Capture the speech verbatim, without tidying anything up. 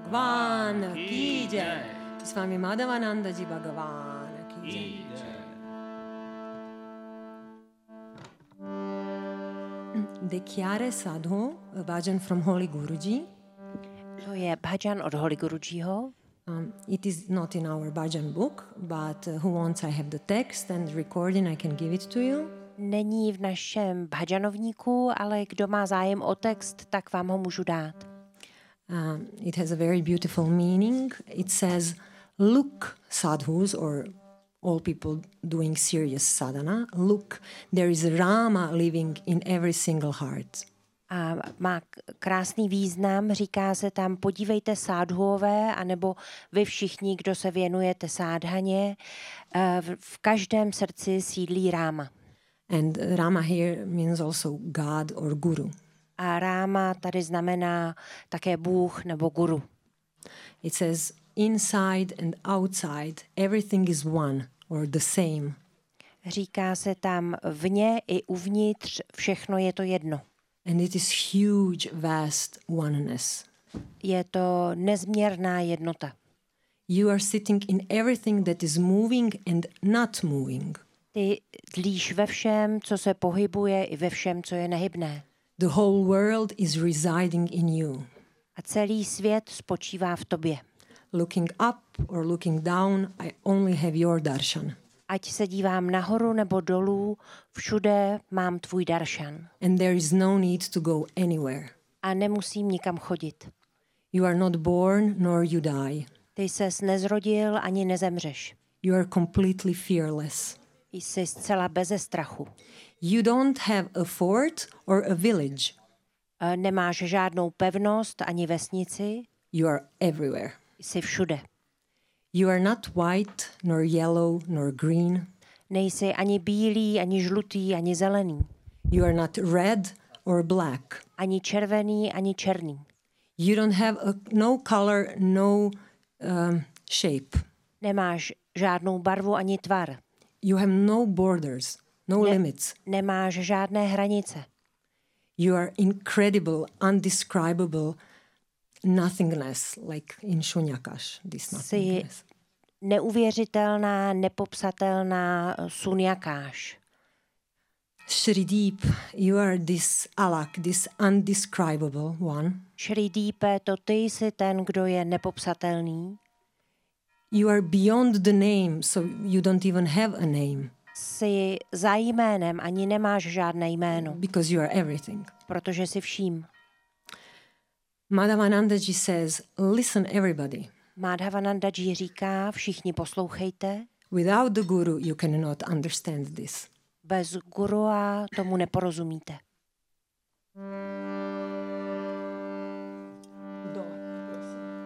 Bhagwan ki jai. Swami Madhavananda ji Bhagwan ki jai. Dekhyare Sadho, a bhajan from Holy Guruji. To je bhajan od Holy Gurujiho. Um, it is not in our bhajan book, but uh, who wants, I have the text and recording, I can give it to you. Není v našem bhajanovníku, ale kdo má zájem o text, tak vám ho můžu dát. Um, it has a very beautiful meaning. It says, look, sadhus, or all people doing serious sadhana, look, there is Rama living in every single heart. A má krásný význam, říká se tam, podívejte sádhuové, anebo vy všichni, kdo se věnujete sádhaně, v každém srdci sídlí Ráma. And Rama here means also God or Guru. A Ráma tady znamená také Bůh nebo Guru. It says, inside and outside, everything is one or the same. Říká se tam vně i uvnitř, všechno je to jedno. And it is huge, vast oneness. Je to nezměrná jednota. You are sitting in everything that is moving and not moving. Ty dlíš ve všem, co se pohybuje, i ve všem, co je nehybné. The whole world is residing in you. A celý svět spočívá v tobě. Looking up or looking down, I only have your darshan. Ať se dívám nahoru nebo dolů, všude mám tvůj darshan. And there is no need to go anywhere. A nemusím nikam chodit. You are not born nor you die. Ty ses nezrodil ani nezemřeš. You are completely fearless. Jsi zcela beze strachu. You don't have a fort or a village. Nemáš žádnou pevnost ani vesnici. You are everywhere. Jsi všude. You are not white, nor yellow, nor green. Nejsi ani bílý, ani žlutý, ani zelený. You are not red or black. Ani červený, ani černý. You don't have a, no color, no um, shape. Nemáš žádnou barvu ani tvar. You have no borders, no ne- limits. Nemáš žádné hranice. You are incredible, undescribable nothingness, like in Shunyakash, this nothingness. Jsi neuvěřitelná, nepopsatelná sunyakáš. Shrideep, you are this alak, this undescribable one. Šridípe, to ty jsi ten, kdo je nepopsatelný. You are beyond the name, so you don't even have a name. Jsi za jménem, ani nemáš žádné jméno. Because you are everything. Protože jsi vším. Madhavanandaji says, listen everybody. Madhavanandaji říká, všichni poslouchejte. Without the guru you cannot understand this. Bez gurua tomu neporozumíte.